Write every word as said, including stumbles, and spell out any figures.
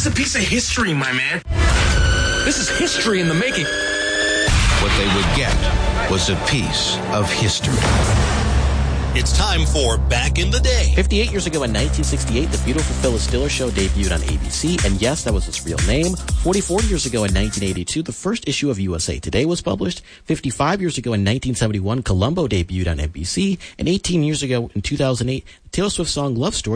This is a piece of history, my man. This is history in the making. What they would get was a piece of history. It's time for Back in the Day. fifty-eight years ago in nineteen sixty-eight, the beautiful Phyllis Diller Show debuted on A B C, and yes, that was its real name. forty-four years ago in nineteen eighty-two, the first issue of U S A Today was published. fifty-five years ago in nineteen seventy-one, Columbo debuted on N B C, and eighteen years ago in two thousand eight, the Taylor Swift song Love Story